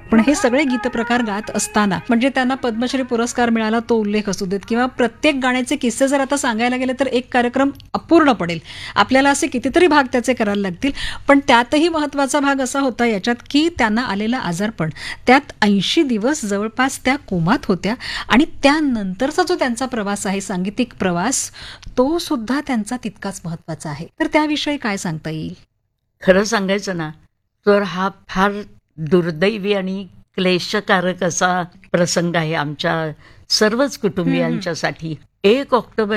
पण हे सगळे गीतप्रकार गात असताना म्हणजे त्यांना पद्मश्री पुरस्कार मिळाला तो उल्लेख असू देत किंवा प्रत्येक गाण्याचे किस्से जर आता सांगायला गेले तर एक कार्यक्रम अपूर्ण पडेल. आपल्याला असे कितीतरी भाग त्याचे करायला लागतील. पण त्यातही महत्वाचा भाग असा होता याच्यात की त्यांना आलेला आजारपण, त्यात 80 दिवस जवळपास त्या कोमात होत्या आणि त्यानंतरचा जो त्यांचा प्रवास आहे, सांगीतिक प्रवास, तो सुद्धा त्यांचा तितकाच महत्वाचा आहे. तर त्याविषयी काय सांगता येईल? खरं सांगायचं ना तर हा फार दुर्दैवी आणि क्लेशकारक असा प्रसंग आहे आमच्या सर्वच कुटुंबियांच्यासाठी. 1 ऑक्टोबर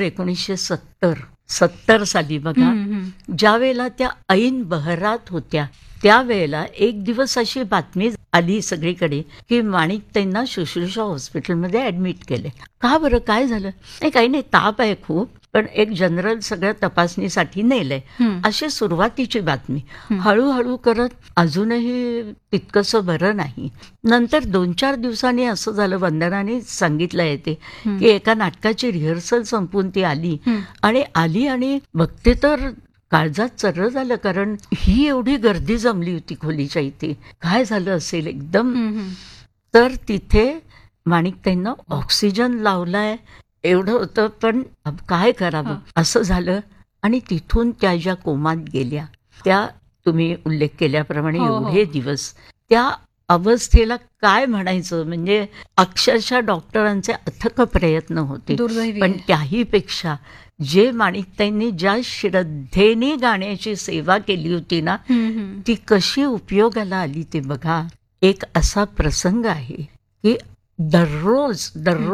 1970 साली बघा, ज्या वेळेला त्या ऐन बहरात होत्या त्यावेळेला एक दिवस अशी बातमी आली सगळीकडे की माणिकताईंना शुश्रूषा हॉस्पिटलमध्ये ऍडमिट केले. का बरं, काय झालं? नाही, काही नाही, ताप आहे खूप, पण एक जनरल सगळ्या तपासणीसाठी नेलंय, अशी सुरुवातीची बातमी. हळूहळू करत अजूनही तितकंसं बरं नाही. नंतर 2-4 दिवसांनी असं झालं, वंदनाने सांगितलं येते की एका नाटकाची रिहर्सल संपून ती आली आणि बघते तर काळजात चर्र झालं, कारण ही एवढी गर्दी जमली होती खोलीच्या इथे. काय झालं असेल एकदम. तर तिथे माणिकताईंना ऑक्सिजन लावलाय एवढं होतं, पण काय करावं असं झालं. आणि तिथून त्या ज्या कोमात गेल्या, त्या तुम्ही उल्लेख केल्याप्रमाणे एवढे दिवस त्या अवस्थेला काय म्हणायचं, म्हणजे अक्षरशः डॉक्टरांचे अथक प्रयत्न होते. पण त्याहीपेक्षा जे माणिकताईंनी ज्या श्रद्धेने गाण्याची सेवा केली होती ना, ती कशी उपयोगाला आली ते बघा. एक असा प्रसंग आहे की दररोज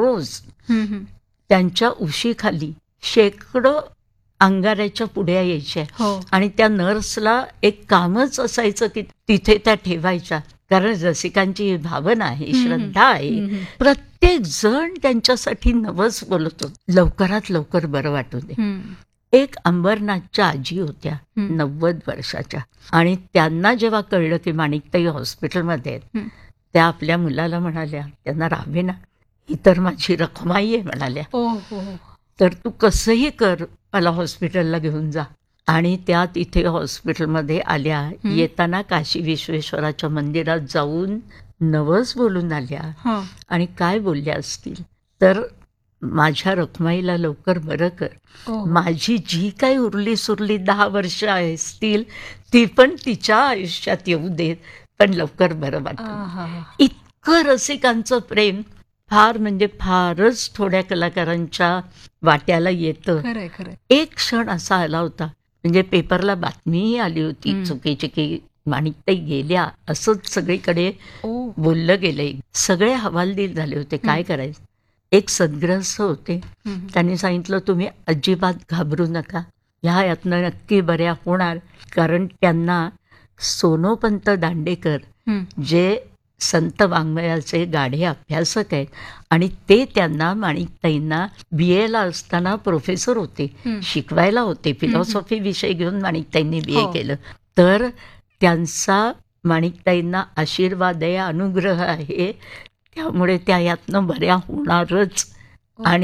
त्यांच्या उशीखाली शेकडो अंगाऱ्याच्या पुड्या यायच्या आणि त्या नर्सला एक कामच असायचं की तिथे त्या ठेवायच्या, कारण रसिकांची भावना आहे, श्रद्धा आहे. प्रत्येक जण त्यांच्यासाठी नवस बोलत होत, लवकरात लवकर बरं वाटू दे. एक अंबरनाथच्या आजी होत्या 90 वर्षाच्या, आणि त्यांना जेव्हा कळलं की माणिकताई हॉस्पिटलमध्ये आहेत, त्या आपल्या मुलाला म्हणाल्या, त्यांना रावेना, ही तर माझी रखमाई आहे म्हणाल्या, तर तू कसंही कर मला हॉस्पिटलला घेऊन जा. आणि त्या तिथे हॉस्पिटलमध्ये आल्या. येताना काशी विश्वेश्वराच्या मंदिरात जाऊन नवस बोलून आल्या. आणि काय बोलल्या असतील तर, माझ्या रखमाईला लवकर बरं कर, माझी जी काही उरली सुरली 10 वर्ष असतील ती पण तिच्या आयुष्यात येऊ देत, पण लवकर बरं वाटतं. इतकं रसिकांचं प्रेम फार म्हणजे फारच थोड्या कलाकारांच्या वाट्याला येतं. एक क्षण असा आला होता, म्हणजे पेपरला बातमीही आली होती चुकीची की माणिकताई गेल्या, असंच सगळीकडे बोललं गेलंय. सगळे हवालदिल झाले होते, काय करायचं. एक सद्ग्रस्त होते, त्यांनी सांगितलं तुम्ही अजिबात घाबरू नका, ह्या यातनं नक्की बऱ्या होणार. कारण त्यांना सोनोपंत दांडेकर जे संत वाङ्मयाचे गाढे अभ्यासक आहेत, आणि ते त्यांना माणिकताईंना BA ला असताना प्रोफेसर होते, शिकवायला होते. फिलॉसॉफी विषय घेऊन माणिकताईंनी BA केलं. तर त्यांचा माणिकताईंना आशीर्वाद आहे, अनुग्रह आहे, त्यामुळे त्या यातनं बऱ्या होणारच. आणि